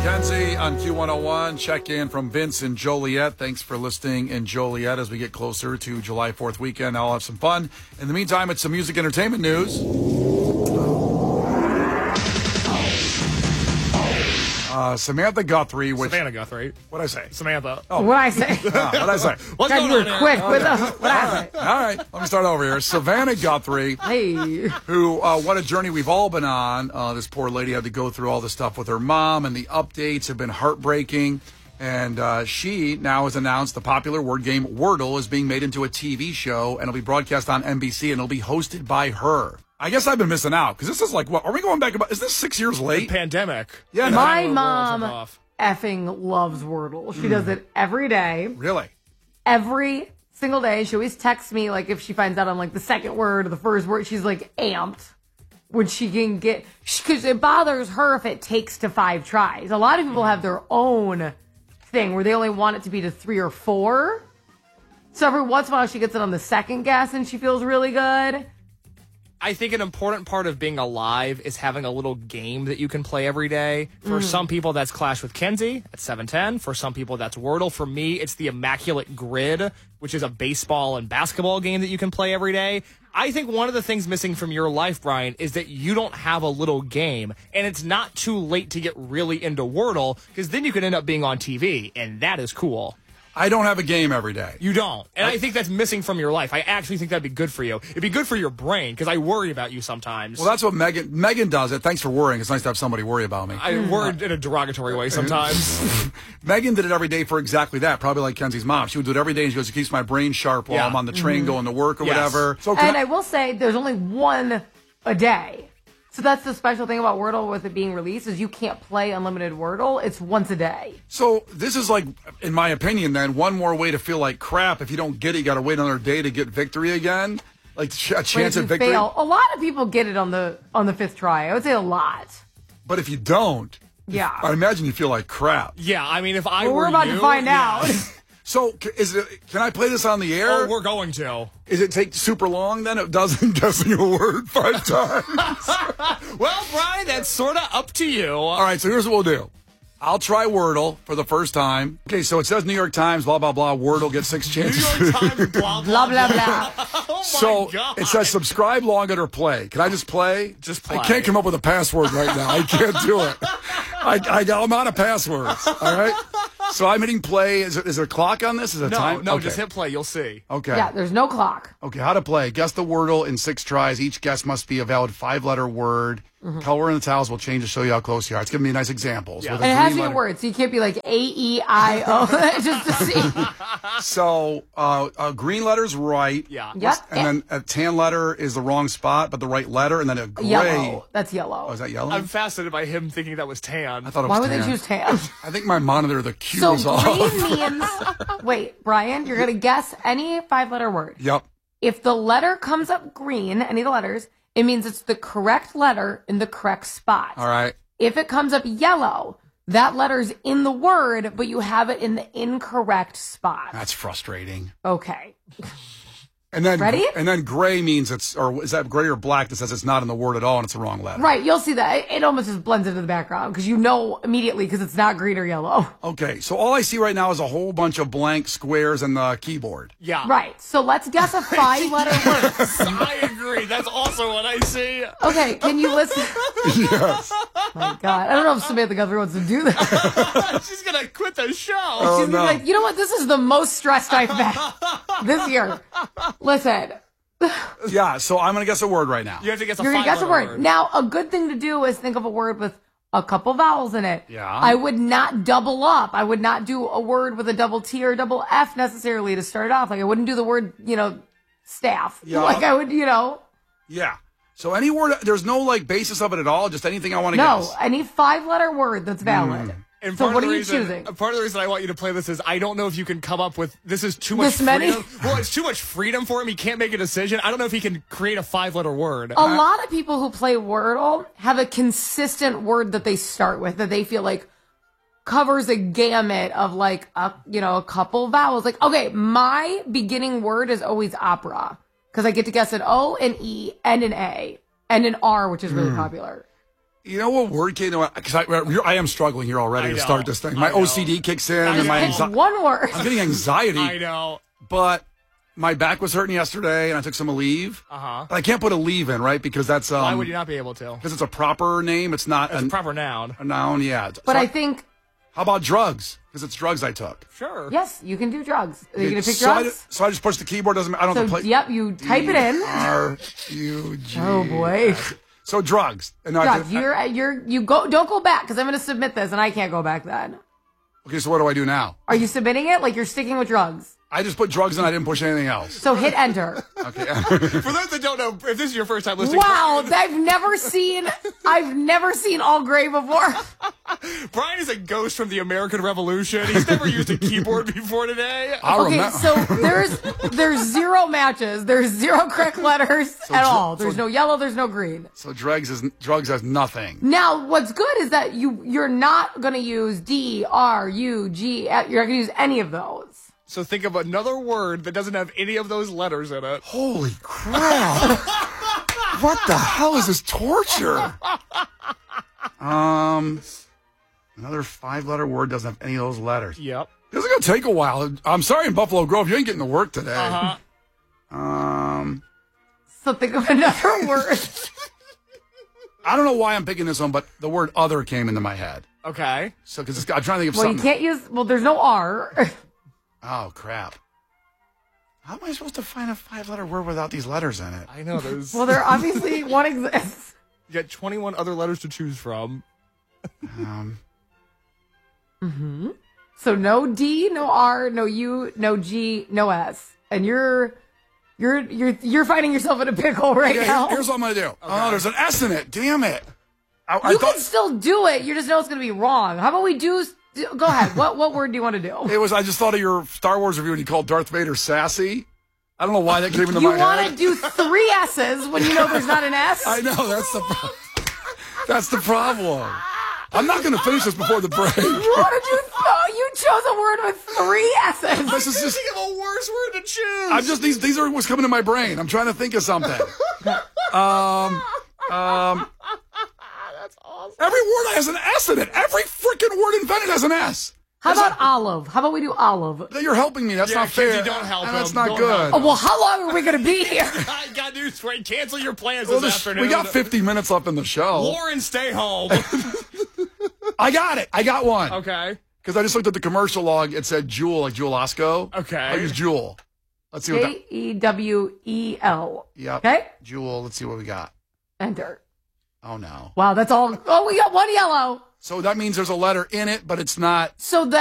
Kenzie on Q101. Check in from Vince in Joliet. Thanks for listening in Joliet as we get closer to July 4th weekend. I'll have some fun. In the meantime, it's some music entertainment news. Samantha Guthrie. Savannah Guthrie. What'd I say? Samantha. Oh. What'd I say? What'd I say? What's God, going you were on here? quick with what'd I say? All right. Let me start over here. Savannah Guthrie. Hey. Who, what a journey we've all been on. This poor lady had to go through all the stuff with her mom, and the updates have been heartbreaking. And she now has announced the popular word game Wordle is being made into a TV show, and it'll be broadcast on NBC, and it'll be hosted by her. I guess I've been missing out, because this is like, what, are we going back about, is this 6 years late? Pandemic. Yeah, My the mom world took off. effing loves Wordle. She does it every day. Really? Every single day. She always texts me, like, if she finds out on, like, the second word or the first word, she's, like, amped when she can get, because it bothers her if it takes to 5 tries. A lot of people have their own thing where they only want it to be to 3 or 4. So every once in a while she gets it on the second guess and she feels really good. I think an important part of being alive is having a little game that you can play every day. For some people, that's Clash with Kenzie at 7:10. For some people, that's Wordle. For me, it's the Immaculate Grid, which is a baseball and basketball game that you can play every day. I think one of the things missing from your life, Brian, is that you don't have a little game, and it's not too late to get really into Wordle, because then you could end up being on TV, and that is cool. I don't have a game every day. You don't. And I think that's missing from your life. I actually think that'd be good for you. It'd be good for your brain, because I worry about you sometimes. Well, that's what Megan does it. Thanks for worrying. It's nice to have somebody worry about me. I worry in a derogatory way sometimes. Megan did it every day for exactly that, probably like Kenzie's mom. She would do it every day, and she goes, it keeps my brain sharp while Yeah. I'm on the train going to work or Yes. whatever. So And I will say there's only one a day. So that's the special thing about Wordle with it being released is you can't play unlimited Wordle. It's once a day. So this is like, in my opinion, then one more way to feel like crap. If you don't get it, you got to wait another day to get victory again. Like a But chance if at you victory. fail, a lot of people get it on the 5th try. I would say a lot. But if you don't, Yeah. I imagine you feel like crap. Yeah, I mean, if I Well, were we're about you, to find yeah. out. So can I play this on the air? Oh, we're going to. Is it take super long then? It doesn't guessing a word 5 times. Well, Brian, that's sort of up to you. All right, so here's what we'll do. I'll try Wordle for the first time. Okay, so it says New York Times, blah, blah, blah. Wordle gets 6 New chances. York Times, blah, Blah, blah, blah. Oh, my So God. it says subscribe, log it, or play. Can I just play? Just play. I can't come up with a password right now. I can't do it. I'm out of passwords. All right. So I'm hitting play. Is there a clock on this? Is it No, time? no, Okay. just hit play. You'll see. Okay. Yeah, there's no clock. Okay, how to play. Guess the Wordle in 6 tries. Each guess must be a valid 5-letter word. Color in the tiles will change to show you how close you are. It's giving me nice examples. Yeah. with a And it has to green be a letter. word, so you can't be like A-E-I-O just to see. So green letter's right. Yeah. Yep. And then a tan letter is the wrong spot, but the right letter. And then a gray. Yellow. That's yellow. Oh, is that yellow? I'm fascinated by him thinking that was tan. I thought it was Why would tan. they choose tan? I think my monitor, the Q So is off. green means... Wait, Brian, you're going to guess any 5-letter word. Yep. If the letter comes up green, any of the letters, it means it's the correct letter in the correct spot. All right. If it comes up yellow, that letter's in the word, but you have it in the incorrect spot. That's frustrating. Okay. And then Ready? And then gray means it's, or is that gray or black that says it's not in the word at all and it's the wrong letter? Right, you'll see that. It almost just blends into the background because you know immediately because it's not green or yellow. Okay, so all I see right now is a whole bunch of blank squares in the keyboard. Yeah. Right, so let's guess a 5-letter word. I agree. That's also what I see. Okay, can you listen? Yes. My God, I don't know if Samantha Guthrie wants to do that. She's going to quit the show. Oh, She's gonna be like, you know what? This is the most stressed I've been this year. Listen, Yeah, so I'm going to guess a word right now. You have to guess a you're gonna guess a 5-letter word. Now, a good thing to do is think of a word with a couple vowels in it. Yeah. I would not double up. I would not do a word with a double T or a double F necessarily to start off. Like I wouldn't do the word, staff. Yeah. Like I would, Yeah. So any word, there's no like basis of it at all, just anything I want to no, guess. any 5-letter word that's valid. And So part of what the are you reason- choosing? Part of the reason I want you to play this is I don't know if you can come up with this is too much This many? freedom. Well, it's too much freedom for him. He can't make a decision. I don't know if he can create a 5-letter word. A lot of people who play Wordle have a consistent word that they start with that they feel like covers a gamut of like a couple vowels. Like, okay, my beginning word is always opera because I get to guess an O, an E, and an A, and an R, which is really popular. You know what word came to because I am struggling here already I to know. start this thing. My I know. OCD kicks in I and my know. Pick anxiety. one word. I'm getting anxiety. I know. But my back was hurting yesterday, and I took some leave. Uh-huh. I can't put a leave in, right? Because that's Why would you not be able to? because it's a proper name. It's not It's a proper noun. a noun. Yeah. But So I think, how about drugs? Because it's drugs I took. Sure. yes, you can do drugs. Are you going to pick so drugs? so I just push the keyboard. I don't have So, to play. yep, you type it in. R-U-G. Oh, boy. So drugs. And no, Drugs. Don't go back because I'm going to submit this and I can't go back then. okay, so what do I do now? Are you submitting it? Like you're sticking with drugs. I just put drugs in. I didn't push anything else. So hit enter. Okay. For those that don't know, if this is your first time listening, Wow, I've never seen all gray before. Brian is a ghost from the American Revolution. He's never used a keyboard before today. I'll Okay, remember. so there's zero matches. There's zero correct letters at all. There's no yellow, there's no green. So drugs has nothing. Now, what's good is that you're not going to use D, R, U, G. You're not going to use any of those. So think of another word that doesn't have any of those letters in it. Holy crap! What the hell is this torture? Another 5-letter word doesn't have any of those letters. Yep. This is gonna take a while. I'm sorry, in Buffalo Grove, you ain't getting to work today. So think of another word. I don't know why I'm picking this one, but the word "other" came into my head. Okay. So because I'm trying to think of Well, you something. can't use. Well, there's no R. Oh crap! How am I supposed to find a 5-letter word without these letters in it? I know there's. Well, there obviously one exists. You got 21 other letters to choose from. So no D, no R, no U, no G, no S, and you're finding yourself in a pickle right Yeah, now. here's what I'm gonna do. Oh, there's an S in it. Damn it! I You thought can still do it. You just know it's going to be wrong. How about we do? Go ahead. What word do you want to do? it was. I just thought of your Star Wars review when you called Darth Vader sassy. I don't know why that came into You my want to head. do 3 S's when you know there's not an S? I know that's the problem. I'm not going to finish this before the break. You want to do? Oh, you chose a word with 3 S's. This is just. Think of a worse word to choose. I'm just these are what's coming to my brain. I'm trying to think of something. That's awesome. Every word has an S in it. Every freaking word invented has an S. How about olive? How about we do olive? You're helping me. That's Yeah, not fair. Kinsey, don't help And that's him. not Don't good. Oh, well, how long are we going to be here? I got news for you. Cancel your plans Well, this afternoon. we got 50 minutes left in the show. Lauren, stay home. I got it. I got one. Okay. Because I just looked at the commercial log. It said Jewel, like Jewel Osco. Okay. I use Jewel. Let's see what that. Jewel. Yep. Okay. Jewel. Let's see what we got. Enter. Oh no. Wow, that's all. Oh, we got 1 yellow. So that means there's a letter in it, but it's not. So that.